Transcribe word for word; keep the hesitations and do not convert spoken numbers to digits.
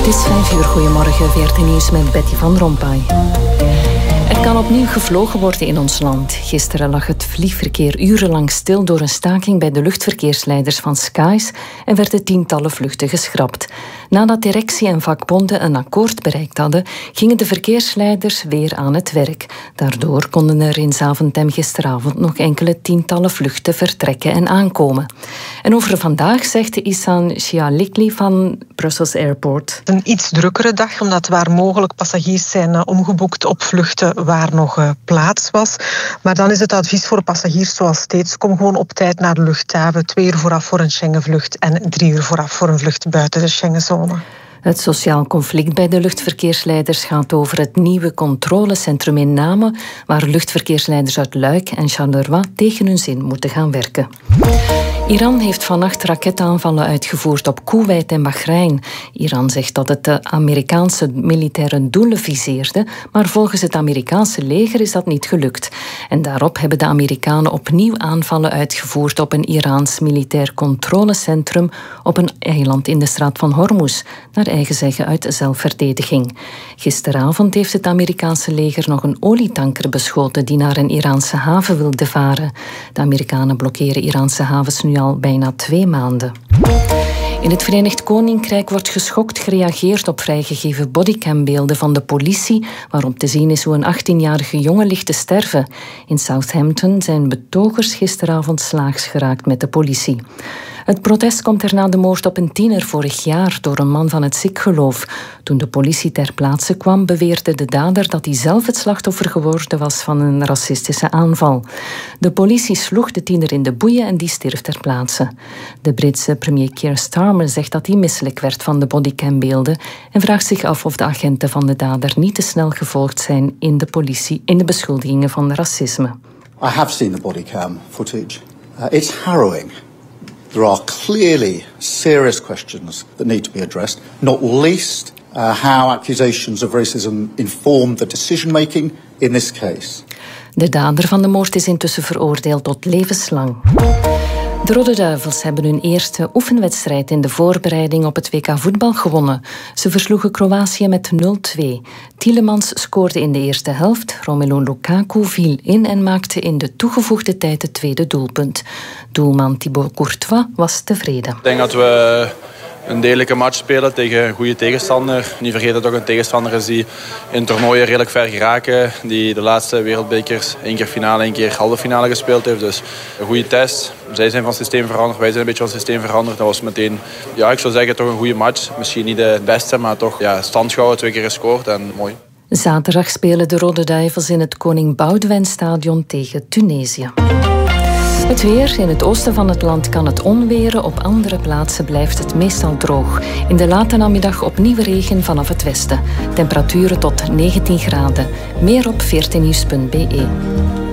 Het is vijf uur. Goedemorgen, V R T Nieuws met Betty van Rompuy. Er kan opnieuw gevlogen worden in ons land. Gisteren lag het vliegverkeer urenlang stil door een staking bij de luchtverkeersleiders van Skies en werden tientallen vluchten geschrapt. Nadat directie en vakbonden een akkoord bereikt hadden, gingen de verkeersleiders weer aan het werk. Daardoor konden er in Zaventem gisteravond nog enkele tientallen vluchten vertrekken en aankomen. En over vandaag zegt Ihsan Shialikli van Brussels Airport. Een iets drukkere dag, omdat waar mogelijk passagiers zijn uh, omgeboekt op vluchten waar nog uh, plaats was. Maar dan is het advies voor passagiers zoals steeds: kom gewoon op tijd naar de luchthaven. Twee uur vooraf voor een Schengenvlucht en drie uur vooraf voor een vlucht buiten de Schengenzone. Het sociaal conflict bij de luchtverkeersleiders gaat over het nieuwe controlecentrum in Namen, waar luchtverkeersleiders uit Luik en Charleroi tegen hun zin moeten gaan werken. Iran heeft vannacht raketaanvallen uitgevoerd op Koeweit en Bahrein. Iran zegt dat het de Amerikaanse militaire doelen viseerde, maar volgens het Amerikaanse leger is dat niet gelukt. En daarop hebben de Amerikanen opnieuw aanvallen uitgevoerd op een Iraans militair controlecentrum op een eiland in de straat van Hormuz, naar eigen zeggen uit zelfverdediging. Gisteravond heeft het Amerikaanse leger nog een olietanker beschoten die naar een Iraanse haven wilde varen. De Amerikanen blokkeren Iraanse havens nu al bijna twee maanden. In het Verenigd Koninkrijk wordt geschokt gereageerd op vrijgegeven bodycambeelden van de politie, waarop te zien is hoe een achttienjarige jongen ligt te sterven. In Southampton zijn betogers gisteravond slaags geraakt met de politie. Het protest komt er na de moord op een tiener vorig jaar door een man van het Sikh-geloof. Toen de politie ter plaatse kwam, beweerde de dader dat hij zelf het slachtoffer geworden was van een racistische aanval. De politie sloeg de tiener in de boeien en die stierf ter plaatse. De Britse premier Keir Starmer zegt dat hij misselijk werd van de bodycambeelden en vraagt zich af of de agenten van de dader niet te snel gevolgd zijn in de politie in de beschuldigingen van racisme. I have seen the bodycam footage. Uh, it's harrowing. There are clearly serious questions that need to be addressed, not least uh, how accusations of racism informed the decision-making in this case. De dader van de moord is intussen veroordeeld tot levenslang. De Rode Duivels hebben hun eerste oefenwedstrijd in de voorbereiding op het W K voetbal gewonnen. Ze versloegen Kroatië met nul twee. Tielemans scoorde in de eerste helft, Romelu Lukaku viel in en maakte in de toegevoegde tijd het tweede doelpunt. Doelman Thibaut Courtois was tevreden. Ik denk dat we een degelijke match spelen tegen een goede tegenstander. Niet vergeten dat ook een tegenstander is die in toernooien redelijk ver geraken. Die de laatste wereldbekers één keer finale, één keer halve finale gespeeld heeft. Dus een goede test. Zij zijn van systeem veranderd, wij zijn een beetje van systeem veranderd. Dat was meteen, ja, ik zou zeggen, toch een goede match. Misschien niet de beste, maar toch ja, standschouwen, twee keer gescoord en mooi. Zaterdag spelen de Rode Duivels in het Koning Boudewijn Stadion tegen Tunesië. Het weer. In het oosten van het land kan het onweren. Op andere plaatsen blijft het meestal droog. In de late namiddag opnieuw regen vanaf het westen. Temperaturen tot negentien graden. Meer op v r t nieuws punt b e.